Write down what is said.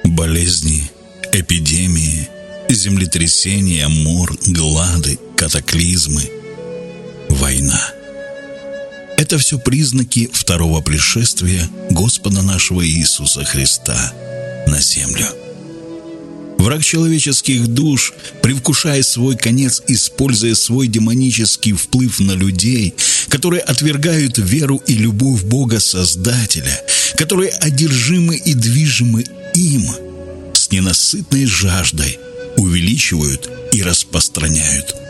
Болезни, эпидемии, землетрясения, мор, глады, катаклизмы, война. Это все признаки второго пришествия Господа нашего Иисуса Христа на землю. Враг человеческих душ, привкушая свой конец, используя свой демонический вплыв на людей, которые отвергают веру и любовь Бога Создателя, которые одержимы и движимы им, с ненасытной жаждой увеличивают и распространяют